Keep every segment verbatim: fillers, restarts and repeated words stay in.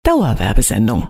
Dauerwerbesendung.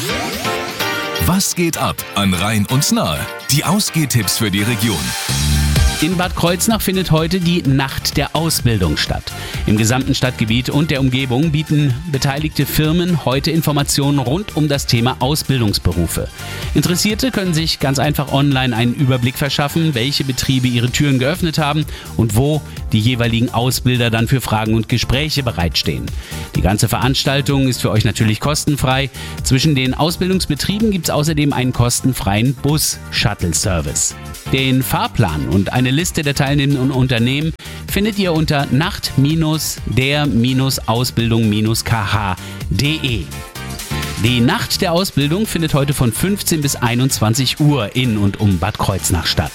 Was geht ab an Rhein und Nahe? Die Ausgehtipps für die Region. In Bad Kreuznach findet heute die Nacht der Ausbildung statt. Im gesamten Stadtgebiet und der Umgebung bieten beteiligte Firmen heute Informationen rund um das Thema Ausbildungsberufe. Interessierte können sich ganz einfach online einen Überblick verschaffen, welche Betriebe ihre Türen geöffnet haben und wo die jeweiligen Ausbilder dann für Fragen und Gespräche bereitstehen. Die ganze Veranstaltung ist für euch natürlich kostenfrei. Zwischen den Ausbildungsbetrieben gibt es außerdem einen kostenfreien Bus-Shuttle-Service. Den Fahrplan und eine Liste der teilnehmenden Unternehmen findet ihr unter nacht der Ausbildung k h punkt de. Die Nacht der Ausbildung findet heute von fünfzehn bis einundzwanzig Uhr in und um Bad Kreuznach statt.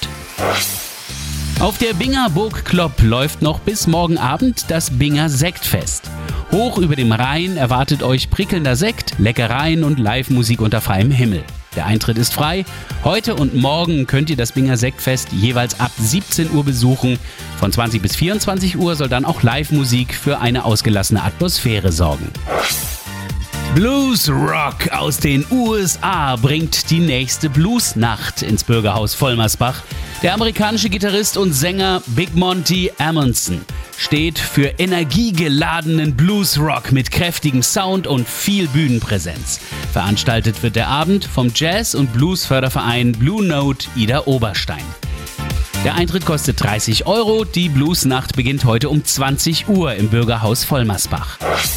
Auf der Binger Burg Klopp läuft noch bis morgen Abend das Binger Sektfest. Hoch über dem Rhein erwartet euch prickelnder Sekt, Leckereien und Live-Musik unter freiem Himmel. Der Eintritt ist frei. Heute und morgen könnt ihr das Binger Sektfest jeweils ab siebzehn Uhr besuchen. Von zwanzig bis vierundzwanzig Uhr soll dann auch Live-Musik für eine ausgelassene Atmosphäre sorgen. Blues Rock aus den U S A bringt die nächste Bluesnacht ins Bürgerhaus Vollmersbach. Der amerikanische Gitarrist und Sänger Big Monty Amundsen steht für energiegeladenen Bluesrock mit kräftigem Sound und viel Bühnenpräsenz. Veranstaltet wird der Abend vom Jazz- und Blues-Förderverein Blue Note Ida Oberstein. Der Eintritt kostet dreißig Euro. Die Bluesnacht beginnt heute um zwanzig Uhr im Bürgerhaus Vollmersbach.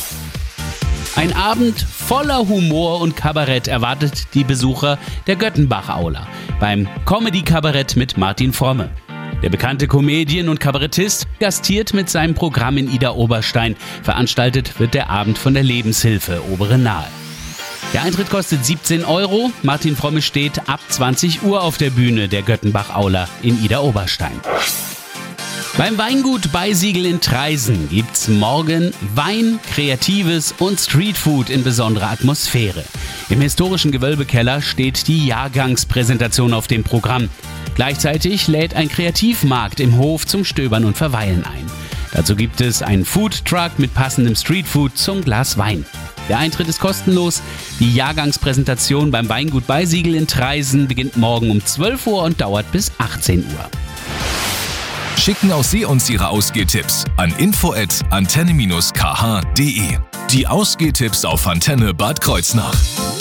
Ein Abend voller Humor und Kabarett erwartet die Besucher der Göttenbach-Aula beim Comedy-Kabarett mit Martin Fromme. Der bekannte Comedian und Kabarettist gastiert mit seinem Programm in Ida Oberstein. Veranstaltet wird der Abend von der Lebenshilfe Obere Nahe. Der Eintritt kostet siebzehn Euro. Martin Fromme steht ab zwanzig Uhr auf der Bühne der Göttenbach-Aula in Ida Oberstein. Beim Weingut Beisiegel in Traisen gibt's morgen Wein, Kreatives und Streetfood in besonderer Atmosphäre. Im historischen Gewölbekeller steht die Jahrgangspräsentation auf dem Programm. Gleichzeitig lädt ein Kreativmarkt im Hof zum Stöbern und Verweilen ein. Dazu gibt es einen Foodtruck mit passendem Streetfood zum Glas Wein. Der Eintritt ist kostenlos. Die Jahrgangspräsentation beim Weingut Beisiegel in Traisen beginnt morgen um zwölf Uhr und dauert bis achtzehn Uhr. Schicken auch Sie uns Ihre Ausgehtipps an info at antenne Bindestrich k h punkt de. Die Ausgehtipps auf Antenne Bad Kreuznach.